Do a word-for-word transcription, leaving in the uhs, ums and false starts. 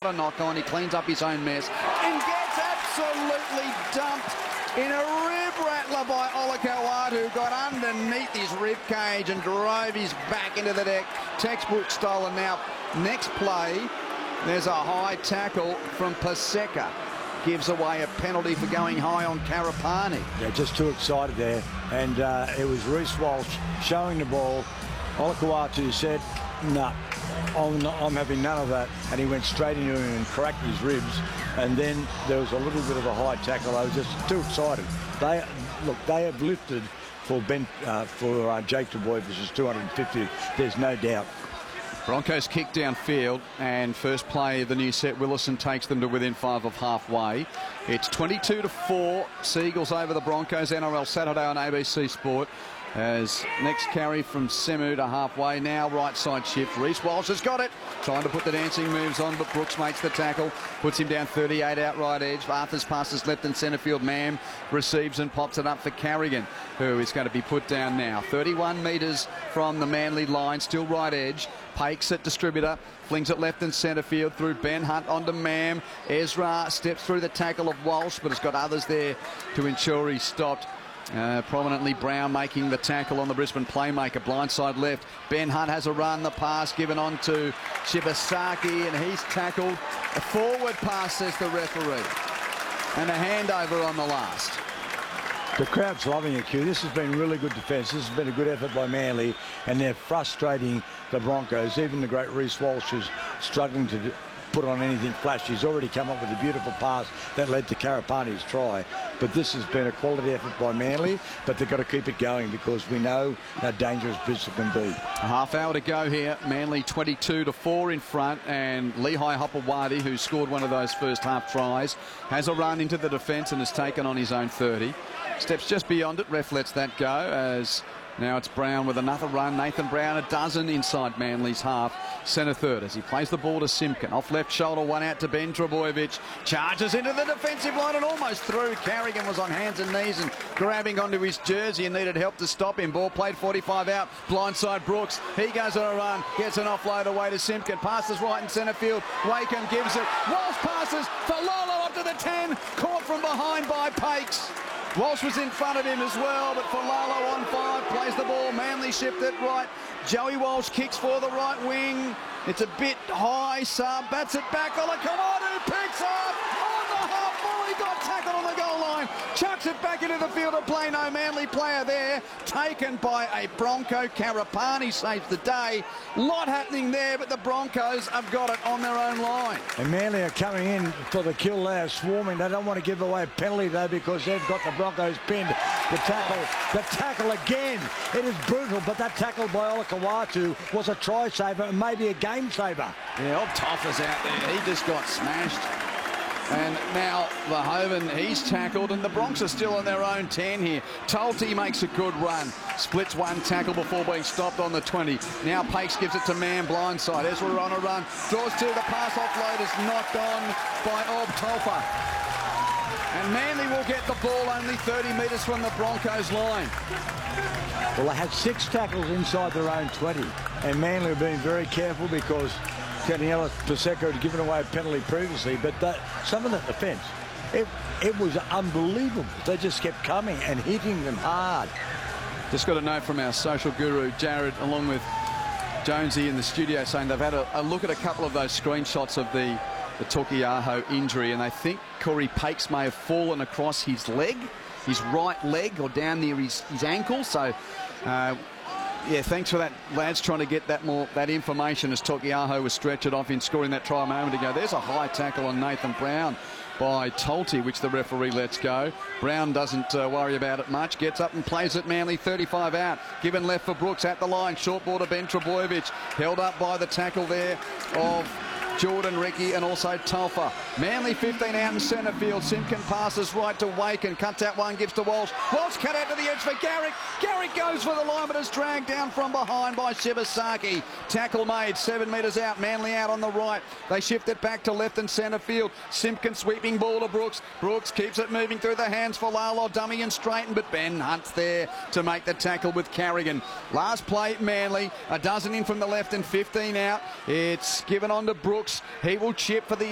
a knock on. He cleans up his own mess and gets absolutely dumped in a rib rattler by Olakau'atu, who got underneath his rib cage and drove his back into the deck. Textbook style. And now, next play, there's a high tackle from Paseka. Gives away a penalty for going high on Karapani. Yeah, just too excited there. And uh, it was Reece Walsh showing the ball. Olakau'atu said, no, nah, I'm, not, I'm having none of that. And he went straight into him and cracked his ribs. And then there was a little bit of a high tackle. I was just too excited. They Look, they have lifted for Ben, uh, for uh, Jake Trbojevic, which is two hundred fifty. There's no doubt. Broncos kick downfield, and first play of the new set, Willison takes them to within five of halfway. It's twenty-two to four. Seagulls over the Broncos. N R L Saturday on A B C Sport. As next carry from Semu to halfway. Now right side shift. Reece Walsh has got it. Trying to put the dancing moves on, but Brooks makes the tackle. Puts him down thirty-eight out right edge. Arthur's passes left and centre field. Mam receives and pops it up for Carrigan, who is going to be put down now. thirty-one metres from the Manly line. Still right edge. Pakes at distributor. Flings it left and centre field through Ben Hunt onto Mam. Ezra steps through the tackle of Walsh, but has got others there to ensure he's stopped. Uh, prominently Brown making the tackle on the Brisbane playmaker. Blindside left. Ben Hunt has a run. The pass given on to Shibasaki, and he's tackled. A forward pass, says the referee. And a handover on the last. The crowd's loving it, Q. This has been really good defence. This has been a good effort by Manly, and they're frustrating the Broncos. Even the great Reece Walsh is struggling to put on anything flashy. He's already come up with a beautiful pass that led to Karapani's try. But this has been a quality effort by Manly, but they've got to keep it going because we know how dangerous Bristol can be. A half hour to go here. Manly twenty-two to four in front, and Lehigh Hopewadi, who scored one of those first half tries, has a run into the defence and has taken on his own thirty. Steps just beyond it. Ref lets that go as now it's Brown with another run. Nathan Brown, a dozen inside Manly's half. Centre third as he plays the ball to Simpkin. Off left shoulder, one out to Ben Trbojevic. Charges into the defensive line and almost through. Carrigan was on hands and knees and grabbing onto his jersey and needed help to stop him. Ball played forty-five out. Blindside Brooks. He goes on a run. Gets an offload away to Simpkin. Passes right in centre field. Wakeham gives it. Walsh passes for Lolo up to the ten. Caught from behind by Pakes. Walsh was in front of him as well, but Falalo on five, plays the ball. Manly shift it right. Joey Walsh kicks for the right wing. It's a bit high, sub, bats it back. Olakau'atu picks up on the half volley, got tackled on the goal line. Chucks it back into the field of play. No Manly player there. Taken by a Bronco. Karapani saves the day. Lot happening there, but the Broncos have got it on their own line. And Manly are coming in for the kill there, swarming. They don't want to give away a penalty, though, because they've got the Broncos pinned. The tackle, the tackle again. It is brutal, but that tackle by Olakau'atu was a try saver and maybe a game saver. Yeah, old Toffa's out there. He just got smashed. And now Verhoeven, he's tackled, and the Bronx are still on their own ten here. Tolte makes a good run. Splits one tackle before being stopped on the twenty. Now Pakes gives it to Mann, blindside. Ezra on a run. Draws to the pass offload is knocked on by Ob Tolfa. And Manly will get the ball only thirty metres from the Broncos line. Well, they had six tackles inside their own twenty. And Manly have been very careful because Daniela Paseka had given away a penalty previously, but that, some of that defence, it, it was unbelievable. They just kept coming and hitting them hard. Just got a note from our social guru, Jared, along with Jonesy in the studio, saying they've had a, a look at a couple of those screenshots of the, the Tokiaho injury, and they think Corey Pakes may have fallen across his leg, his right leg, or down near his, his ankle. So, uh, yeah, thanks for that, lads, trying to get that more that information as Tokiaho was stretched off in scoring that try a moment ago. There's a high tackle on Nathan Brown by Tolte, which the referee lets go. Brown doesn't uh, worry about it much. Gets up and plays it Manly, thirty-five out. Given left for Brooks at the line. Short ball to Ben Trbojevic. Held up by the tackle there of Jordan Ricky and also Tolfa. Manly fifteen out in centre field. Simpkin passes right to Wake and cuts out one, gives to Walsh. Walsh cut out to the edge for Garrick. Garrick goes for the line, but is dragged down from behind by Shibasaki. Tackle made, seven metres out. Manly out on the right. They shift it back to left and centre field. Simpkin sweeping ball to Brooks. Brooks keeps it moving through the hands for Lalo, dummy and straighten, but Ben Hunt's there to make the tackle with Carrigan. Last play, Manly. A dozen in from the left and fifteen out. It's given on to Brooks. He will chip for the